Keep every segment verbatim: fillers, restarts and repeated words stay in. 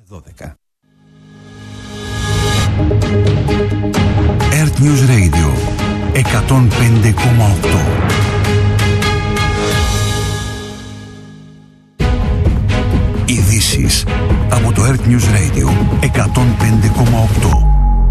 δώδεκα. Earth News Radio εκατόν πέντε κόμμα οκτώ. Ειδήσεις από το Earth News Radio εκατόν πέντε κόμμα οκτώ.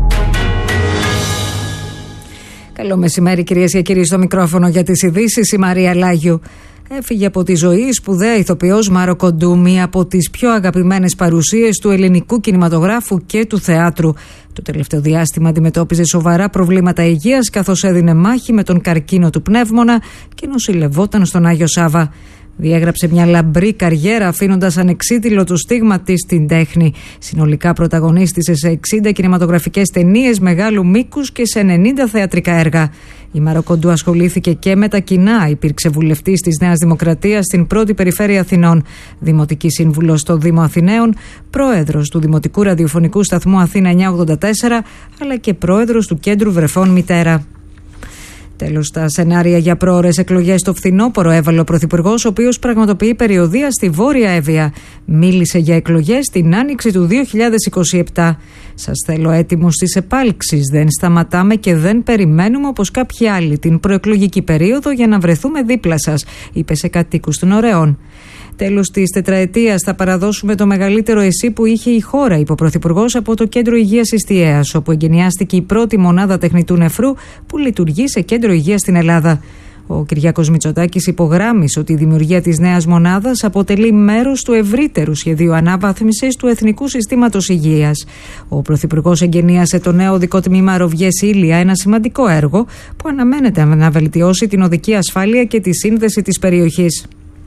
Καλό μεσημέρι, κυρίες και κύριοι, στο μικρόφωνο για τις ειδήσεις η Μαρία Λάγιου. Έφυγε από τη ζωή η σπουδαία ηθοποιός Μάρο Κοντού, μία από τις πιο αγαπημένες παρουσίες του ελληνικού κινηματογράφου και του θεάτρου. Το τελευταίο διάστημα αντιμετώπιζε σοβαρά προβλήματα υγείας, καθώς έδινε μάχη με τον καρκίνο του πνεύμονα και νοσηλευόταν στον Άγιο Σάβα. Διέγραψε μια λαμπρή καριέρα, αφήνοντας ανεξίτηλο το στίγμα της στην τέχνη. Συνολικά πρωταγωνίστησε σε εξήντα κινηματογραφικές ταινίες μεγάλου μήκους και σε ενενήντα θεατρικά έργα. Η Μάρο Κοντού ασχολήθηκε και με τα κοινά. Υπήρξε βουλευτής της Νέας Δημοκρατίας στην πρώτη περιφέρεια Αθηνών, δημοτική σύμβουλος στο Δήμο Αθηναίων, πρόεδρος του Δημοτικού Ραδιοφωνικού Σταθμού Αθήνα εννιακόσια ογδόντα τέσσερα, αλλά και πρόεδρος του Κέντρου Βρεφών Μητέρα. Τέλος, τα σενάρια για πρόωρες εκλογές στο φθινόπωρο έβαλε ο Πρωθυπουργός, ο οποίος πραγματοποιεί περιοδεία στη Βόρεια Εύβοια. Μίλησε για εκλογές την άνοιξη του δύο χιλιάδες είκοσι επτά. Σας θέλω έτοιμους στις επάλξεις. Δεν σταματάμε και δεν περιμένουμε όπως κάποιοι άλλοι την προεκλογική περίοδο για να βρεθούμε δίπλα σας, είπε σε κατοίκους των Ωρεών. Τέλος της τετραετίας θα παραδώσουμε το μεγαλύτερο ΕΣΥ που είχε η χώρα, είπε ο Πρωθυπουργός από το Κέντρο Υγείας Ιστιαίας, όπου εγκαινιάστηκε η πρώτη μονάδα τεχνητού νεφρού που λειτουργεί σε κέντρο υγείας στην Ελλάδα. Ο Κυριάκος Μητσοτάκης υπογράμμισε ότι η δημιουργία της νέας μονάδας αποτελεί μέρος του ευρύτερου σχεδίου αναβάθμισης του Εθνικού Συστήματος Υγείας. Ο Πρωθυπουργός εγκαινίασε το νέο οδικό τμήμα Ροβιές-Ήλια, ένα σημαντικό έργο που αναμένεται να βελτιώσει την οδική ασφάλεια και τη σύνδεση της περιοχής.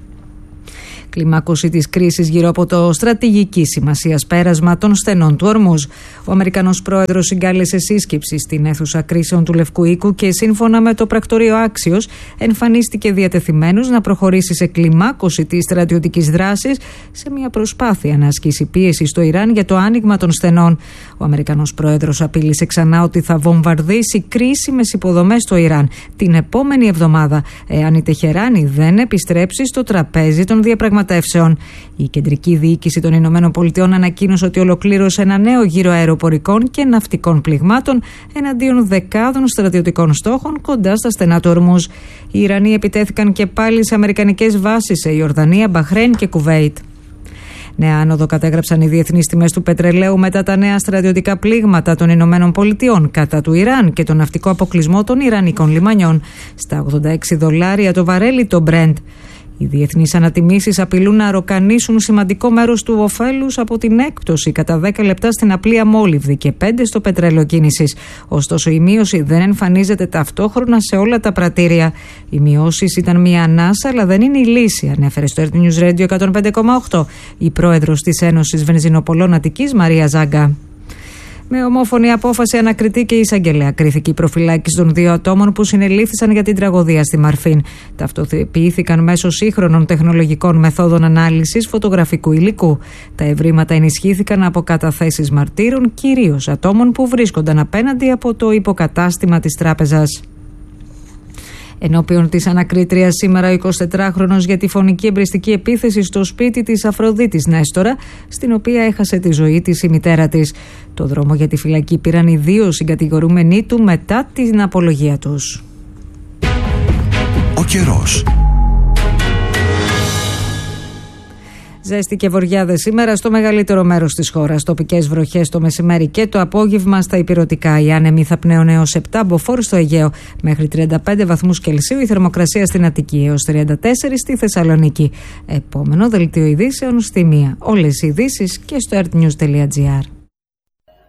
Κλιμάκωση της κρίσης γύρω από το στρατηγική σημασίας πέρασμα των στενών του Ορμούζ. Ο Αμερικανός πρόεδρος συγκάλεσε σύσκεψη στην αίθουσα κρίσεων του Λευκού Οίκου και σύμφωνα με το πρακτορείο Άξιος εμφανίστηκε διατεθειμένος να προχωρήσει σε κλιμάκωση της στρατιωτικής δράσης σε μια προσπάθεια να ασκήσει πίεση στο Ιράν για το άνοιγμα των στενών. Ο Αμερικανός πρόεδρος απείλησε ξανά ότι θα βομβαρδίσει κρίσιμες υποδομές στο Ιράν την επόμενη εβδομάδα, εάν η Τεχεράνη δεν επιστρέψει στο τραπέζι των διαπραγματεύσεων. Η κεντρική διοίκηση των Ηνωμένων Πολιτειών ανακοίνωσε ότι ολοκλήρωσε ένα νέο γύρο αεροπορικών και ναυτικών πληγμάτων εναντίον δεκάδων στρατιωτικών στόχων κοντά στα στενά του Ορμούζ. Οι Ιρανοί επιτέθηκαν και πάλι σε αμερικανικές βάσεις σε Ιορδανία, Μπαχρέιν και Κουβέιτ. Νέα άνοδο κατέγραψαν οι διεθνείς τιμές του πετρελαίου μετά τα νέα στρατιωτικά πλήγματα των Ηνωμένων Πολιτειών κατά του Ιράν και τον ναυτικό αποκλεισμό των Ιρανικών λιμανιών. Στα ογδόντα έξι δολάρια το βαρέλι το Brent. Οι διεθνείς ανατιμήσεις απειλούν να αρροκανίσουν σημαντικό μέρος του ωφέλους από την έκπτωση κατά δέκα λεπτά στην απλή αμόλυβδη και πέντε στο πετρέλαιο κίνησης. Ωστόσο, η μείωση δεν εμφανίζεται ταυτόχρονα σε όλα τα πρατήρια. Οι μειώσεις ήταν μια ανάσα, αλλά δεν είναι η λύση, ανέφερε στο Earth News Radio εκατόν πέντε κόμμα οκτώ η πρόεδρος της Ένωσης Βενζινοπολών Αττικής, Μαρία Ζάγκα. Με ομόφωνη απόφαση ανακριτή και εισαγγελέα κρίθηκε η προφυλάκηση των δύο ατόμων που συνελήφθησαν για την τραγωδία στη Μαρφίν. Ταυτοποιήθηκαν μέσω σύγχρονων τεχνολογικών μεθόδων ανάλυσης φωτογραφικού υλικού. Τα ευρήματα ενισχύθηκαν από καταθέσεις μαρτύρων, κυρίως ατόμων που βρίσκονταν απέναντι από το υποκατάστημα της τράπεζας. Ενώπιον της ανακρίτριας σήμερα ο εικοσιτετράχρονος για τη φωνική εμπριστική επίθεση στο σπίτι της Αφροδίτης Νέστορα, στην οποία έχασε τη ζωή της η μητέρα της. Το δρόμο για τη φυλακή πήραν οι δύο συγκατηγορούμενοι του μετά την απολογία τους. Ο καιρός. Ζέστη και βοριάδες σήμερα στο μεγαλύτερο μέρος της χώρας. Τοπικές βροχές το μεσημέρι και το απόγευμα στα ηπειρωτικά. Οι άνεμοι θα πνέουν έως επτά μποφόρ στο Αιγαίο. Μέχρι τριάντα πέντε βαθμούς Κελσίου η θερμοκρασία στην Αττική, έως τριάντα τέσσερα στη Θεσσαλονίκη. Επόμενο δελτίο ειδήσεων στη μία. Όλες οι ειδήσεις και στο earthnews τελεία gr.